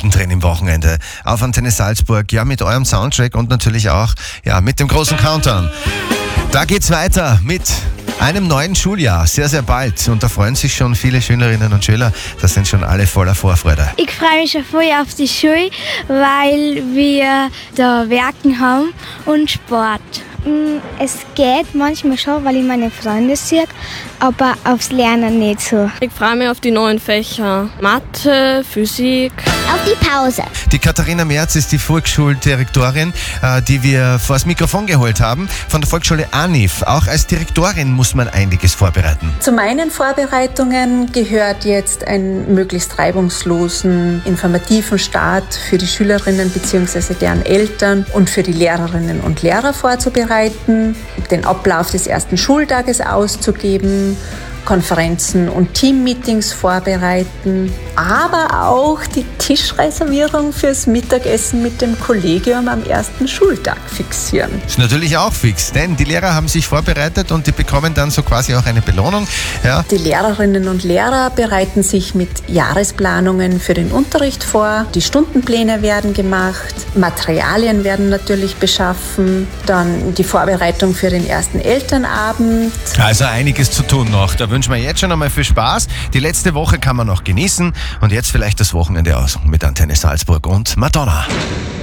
mittendrin im Wochenende auf Antenne Salzburg, ja, mit eurem Soundtrack und natürlich auch, ja, mit dem großen Countdown. Da geht's weiter mit einem neuen Schuljahr, sehr, sehr bald. Und da freuen sich schon viele Schülerinnen und Schüler. Da sind schon alle voller Vorfreude. Ich freue mich schon voll auf die Schule, weil wir da Werken haben und Sport. Es geht manchmal schon, weil ich meine Freunde sehe, aber aufs Lernen nicht so. Ich freue mich auf die neuen Fächer Mathe, Physik. Auf die Pause. Die Katharina Merz ist die Volksschuldirektorin, die wir vor das Mikrofon geholt haben, von der Volksschule ANIF. Auch als Direktorin muss man einiges vorbereiten. Zu meinen Vorbereitungen gehört jetzt einen möglichst reibungslosen, informativen Start für die Schülerinnen bzw. deren Eltern und für die Lehrerinnen und Lehrer vorzubereiten, den Ablauf des ersten Schultages auszugeben, Konferenzen und Teammeetings vorbereiten, aber auch die Tischreservierung fürs Mittagessen mit dem Kollegium am ersten Schultag fixieren. Ist natürlich auch fix, denn die Lehrer haben sich vorbereitet und die bekommen dann so quasi auch eine Belohnung. Ja. Die Lehrerinnen und Lehrer bereiten sich mit Jahresplanungen für den Unterricht vor, die Stundenpläne werden gemacht, Materialien werden natürlich beschaffen, dann die Vorbereitung für den ersten Elternabend. Also einiges zu tun noch. Da wünschen wir jetzt schon einmal viel Spaß. Die letzte Woche kann man noch genießen und jetzt vielleicht das Wochenende aus mit Antenne Salzburg und Madonna.